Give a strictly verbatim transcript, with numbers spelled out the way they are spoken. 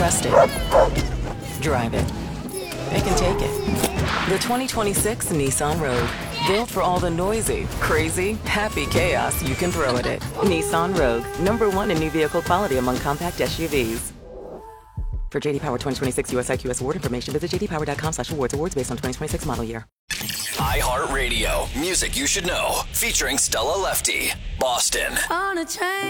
Trust it. Drive it. It can take it. The twenty twenty-six Nissan Rogue. Built for all the noisy, crazy, happy chaos you can throw at it. Nissan Rogue. Number one in new vehicle quality among compact S U Vs. For J D Power twenty twenty-six U S I Q S award information, visit j d power dot com slash awards. Awards based on twenty twenty-six model year. iHeartRadio. Music you should know. Featuring Stella Lefty. Boston. On a train.